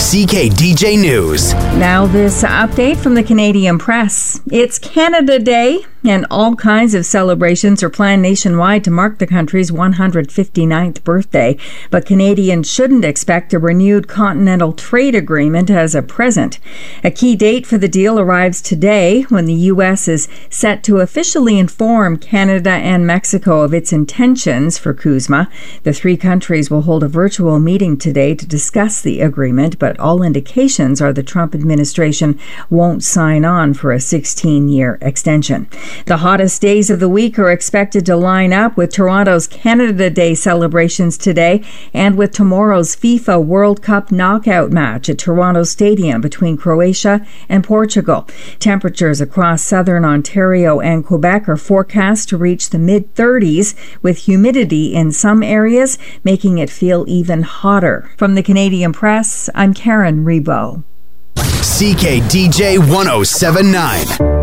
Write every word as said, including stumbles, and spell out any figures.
C K D J News. Now this update from the Canadian Press. It's Canada Day, and all kinds of celebrations are planned nationwide to mark the country's one hundred fifty-ninth birthday. But Canadians shouldn't expect a renewed continental trade agreement as a present. A key date for the deal arrives today, when the U S is set to officially inform Canada and Mexico of its intentions for CUSMA. The three countries will hold a virtual meeting today to discuss the agreement, but all indications are the Trump administration won't sign on for a sixteen-year extension. The hottest days of the week are expected to line up with Toronto's Canada Day celebrations today and with tomorrow's FIFA World Cup knockout match at Toronto Stadium between Croatia and Portugal. Temperatures across southern Ontario and Quebec are forecast to reach the mid-thirties, with humidity in some areas making it feel even hotter. From the Canadian Press, I'm Karen Rebo. C K D J one oh seven point nine.